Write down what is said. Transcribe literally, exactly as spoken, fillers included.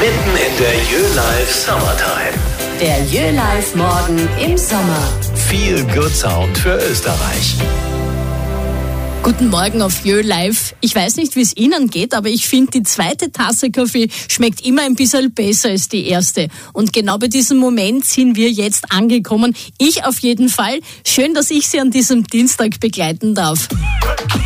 Mitten in der Jö-Live Summertime. Der Jö-Live Morgen im Sommer. Viel Good Sound für Österreich. Guten Morgen auf Jö-Live. Ich weiß nicht, wie es Ihnen geht, aber ich finde, die zweite Tasse Kaffee schmeckt immer ein bisschen besser als die erste. Und genau bei diesem Moment sind wir jetzt angekommen. Ich auf jeden Fall. Schön, dass ich Sie an diesem Dienstag begleiten darf.